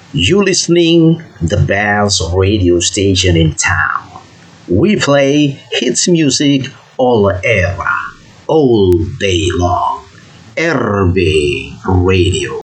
You listening the best radio station in town. We play hits music all era, all day long. RB Radio.